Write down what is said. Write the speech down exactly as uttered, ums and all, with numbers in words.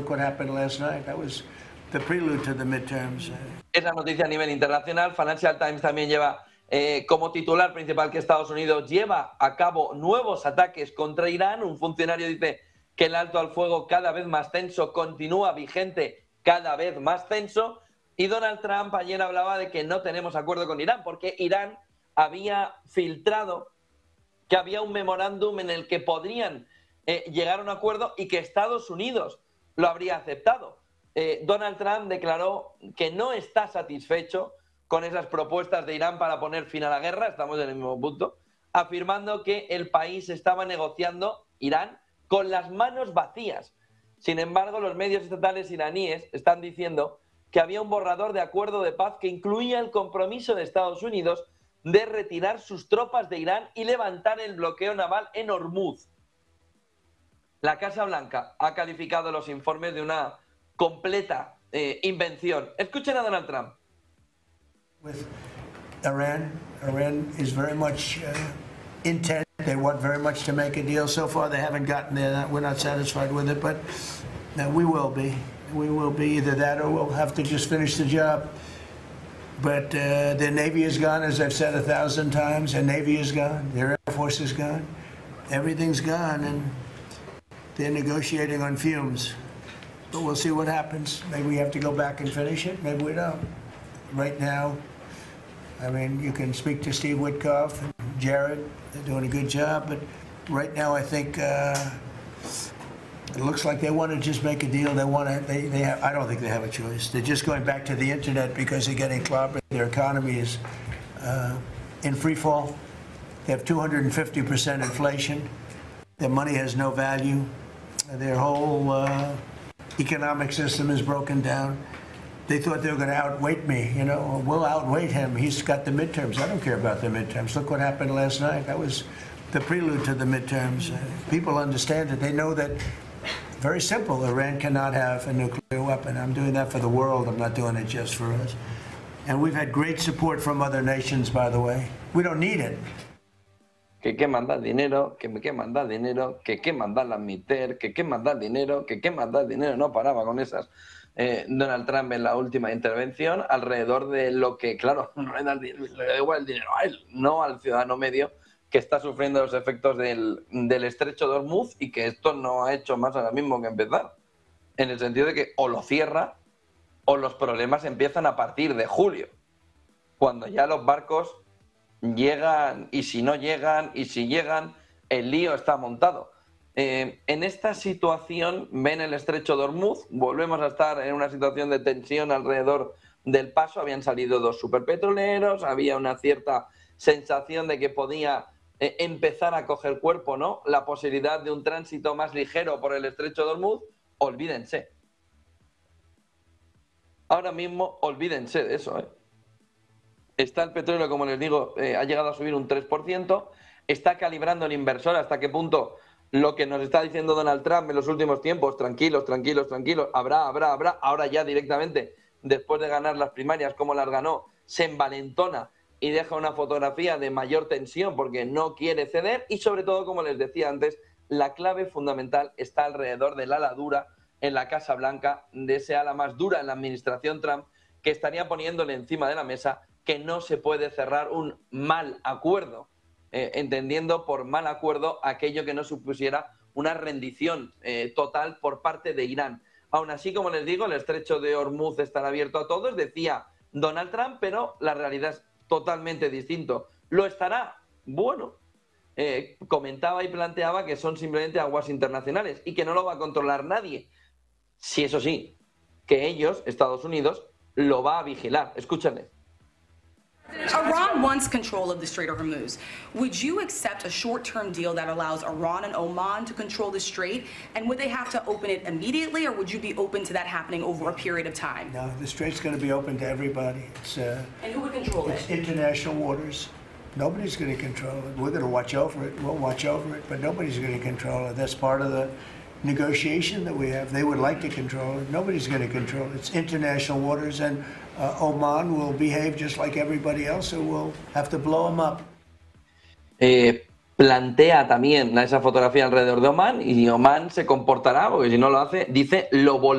look what happened last night. That was the prelude to the midterms. Esa noticia a nivel internacional. Financial Times también lleva eh, como titular principal que Estados Unidos lleva a cabo nuevos ataques contra Irán. Un funcionario dice que el alto al fuego cada vez más tenso continúa vigente, cada vez más tenso. Y Donald Trump ayer hablaba de que no tenemos acuerdo con Irán porque Irán había filtrado que había un memorándum en el que podrían eh, llegar a un acuerdo y que Estados Unidos lo habría aceptado. Eh, Donald Trump declaró que no está satisfecho con esas propuestas de Irán para poner fin a la guerra, estamos en el mismo punto, afirmando que el país estaba negociando, Irán, con las manos vacías. Sin embargo, los medios estatales iraníes están diciendo que había un borrador de acuerdo de paz que incluía el compromiso de Estados Unidos de retirar sus tropas de Irán y levantar el bloqueo naval en Hormuz. La Casa Blanca ha calificado los informes de una completa eh, invención. Escuchen a Donald Trump. With Iran, Iran is very much uh, intent. They want very much to make a deal. So far, they haven't gotten there. We're not satisfied with it, but uh, we will be. We will be either that or we'll have to just finish the job. But uh, their Navy is gone, as I've said a thousand times. Their Navy is gone. Their Air Force is gone. Everything's gone, and they're negotiating on fumes. But we'll see what happens. Maybe we have to go back and finish it. Maybe we don't. Right now, I mean, you can speak to Steve Witkoff and Jared. They're doing a good job. But right now, I think uh, it looks like they want to just make a deal. They want to. They. They have, I don't think they have a choice. They're just going back to the internet because they're getting clobbered. Their economy is uh, in free fall. They have two hundred fifty percent inflation. Their money has no value. Their whole uh, economic system is broken down. They thought they were going to outweight me. You know, we'll outweight him. He's got the midterms. I don't care about the midterms. Look what happened last night. That was the prelude to the midterms. Uh, people understand it. They know that. Very simple. Iran cannot have a nuclear weapon. I'm doing that for the world. I'm not doing it just for us. And we've had great support from other nations, by the way. We don't need it. Que qué mandar dinero, que qué mandar dinero, que qué mandar la MITER, que qué mandar dinero, que qué mandar dinero. No paraba con esas. Eh, Donald Trump en la última intervención alrededor de lo que, claro, no le da, le da igual el dinero a él, no al ciudadano medio que está sufriendo los efectos del, del estrecho de Hormuz y que esto no ha hecho más ahora mismo que empezar. En el sentido de que o lo cierra o los problemas empiezan a partir de julio, cuando ya los barcos llegan y si no llegan y si llegan, el lío está montado. Eh, en esta situación, ven el estrecho de Hormuz, volvemos a estar en una situación de tensión alrededor del paso, habían salido dos superpetroleros, había una cierta sensación de que podía eh, empezar a coger cuerpo, ¿no? La posibilidad de un tránsito más ligero por el estrecho de Hormuz, olvídense. Ahora mismo, olvídense de eso, ¿eh? Está el petróleo, como les digo, eh, ha llegado a subir un tres por ciento, está calibrando el inversor hasta qué punto lo que nos está diciendo Donald Trump en los últimos tiempos, tranquilos, tranquilos, tranquilos, habrá, habrá, habrá, ahora ya directamente, después de ganar las primarias, como las ganó, se envalentona y deja una fotografía de mayor tensión porque no quiere ceder y sobre todo, como les decía antes, la clave fundamental está alrededor del ala dura en la Casa Blanca, de ese ala más dura en la administración Trump, que estaría poniéndole encima de la mesa que no se puede cerrar un mal acuerdo, eh, entendiendo por mal acuerdo aquello que no supusiera una rendición eh, total por parte de Irán. Aún así, como les digo, el estrecho de Hormuz estará abierto a todos, decía Donald Trump, pero la realidad es totalmente distinto. ¿Lo estará? Bueno, eh, comentaba y planteaba que son simplemente aguas internacionales y que no lo va a controlar nadie. Sí, eso sí, que ellos, Estados Unidos, lo va a vigilar. Escúchame. Iran wants control of the Strait of Hormuz. Would you accept a short-term deal that allows Iran and Oman to control the strait? And would they have to open it immediately, or would you be open to that happening over a period of time? No, the strait's going to be open to everybody. It's, uh, and who would control it's it? International waters. Nobody's going to control it. We're going to watch over it. We'll watch over it, but nobody's going to control it. That's part of the negotiation that we have. They would like to control it. Nobody's going to control it. It's international waters, and uh, Oman will behave just like everybody else, so we'll have to blow them up. Eh, plantea también esa fotografía alrededor de Oman y Oman se comportará, porque si no lo hace, dice, lo volverá